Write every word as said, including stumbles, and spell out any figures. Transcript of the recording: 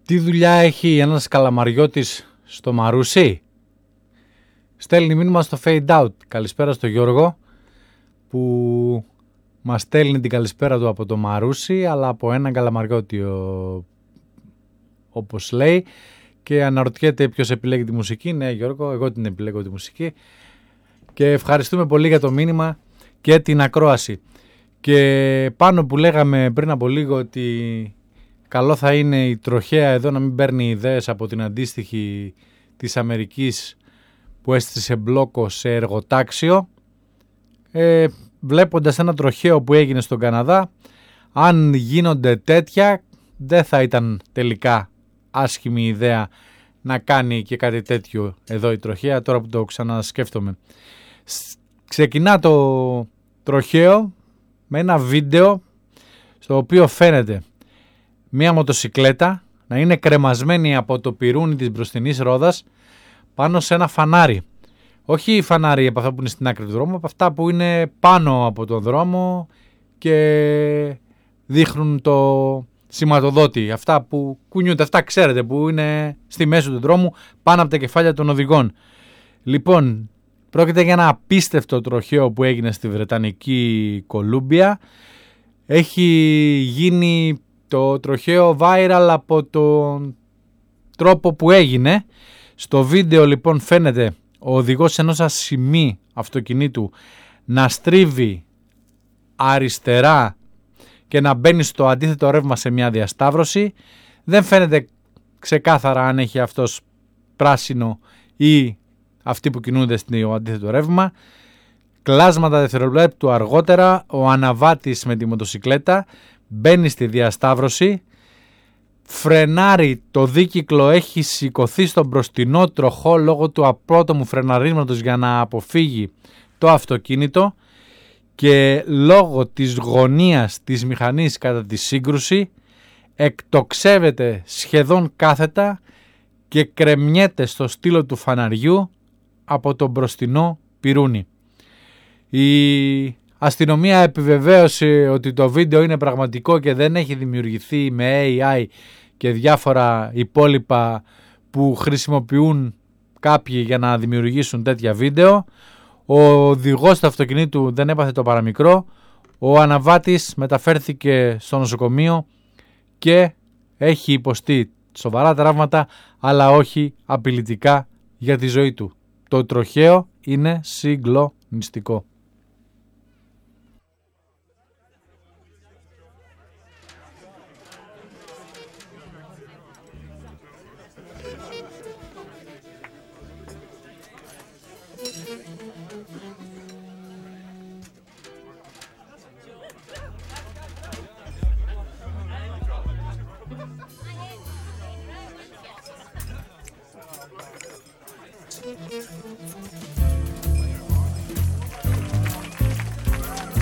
Τι δουλειά έχει ένας καλαμαριώτης στο Μαρούσι? Στέλνει μήνυμα στο fade out. Καλησπέρα στο Γιώργο που μας στέλνει την καλησπέρα του από το Μαρούσι, αλλά από έναν καλαμαριώτη ο... όπως λέει, και αναρωτιέται ποιος επιλέγει τη μουσική. Ναι Γιώργο, εγώ την επιλέγω τη μουσική και ευχαριστούμε πολύ για το μήνυμα και την ακρόαση. Και πάνω που λέγαμε πριν από λίγο ότι καλό θα είναι η τροχέα εδώ να μην παίρνει ιδέες από την αντίστοιχη της Αμερικής που έστησε μπλόκο σε εργοτάξιο, ε, βλέποντας ένα τροχαίο που έγινε στον Καναδά, αν γίνονται τέτοια δεν θα ήταν τελικά άσχημη ιδέα να κάνει και κάτι τέτοιο εδώ η τροχέα, τώρα που το ξανασκέφτομαι. Ξεκινά το τροχαίο με ένα βίντεο στο οποίο φαίνεται μία μοτοσικλέτα να είναι κρεμασμένη από το πυρούνι της μπροστινής ρόδας πάνω σε ένα φανάρι. Όχι φανάρι από αυτά που είναι στην άκρη του δρόμου, από αυτά που είναι πάνω από τον δρόμο και δείχνουν το σηματοδότη. Αυτά που κουνιούνται, αυτά ξέρετε, που είναι στη μέση του δρόμου πάνω από τα κεφάλια των οδηγών. Λοιπόν, πρόκειται για ένα απίστευτο τροχαίο που έγινε στη Βρετανική Κολούμπια. Έχει γίνει το τροχαίο viral από τον τρόπο που έγινε. Στο βίντεο λοιπόν φαίνεται ο οδηγός ενός ασημί αυτοκινήτου να στρίβει αριστερά και να μπαίνει στο αντίθετο ρεύμα σε μια διασταύρωση. Δεν φαίνεται ξεκάθαρα αν έχει αυτός πράσινο ή αυτοί που κινούνται στο αντίθετο ρεύμα. Κλάσματα δευτερολέπτου αργότερα ο αναβάτης με τη μοτοσικλέτα μπαίνει στη διασταύρωση, φρενάρει, το δίκυκλο έχει σηκωθεί στον μπροστινό τροχό λόγω του απρότομου φρεναρίσματος για να αποφύγει το αυτοκίνητο και λόγω της γωνίας της μηχανής κατά τη σύγκρουση εκτοξεύεται σχεδόν κάθετα και κρεμιέται στο στήλο του φαναριού από το μπροστινό πυρούνι. Η αστυνομία επιβεβαίωσε ότι το βίντεο είναι πραγματικό και δεν έχει δημιουργηθεί με έι άι και διάφορα υπόλοιπα που χρησιμοποιούν κάποιοι για να δημιουργήσουν τέτοια βίντεο. Ο οδηγός του αυτοκινήτου δεν έπαθε το παραμικρό. Ο αναβάτης μεταφέρθηκε στο νοσοκομείο και έχει υποστεί σοβαρά τραύματα, αλλά όχι απειλητικά για τη ζωή του. Το τροχαίο είναι συγκλονιστικό. Thank you.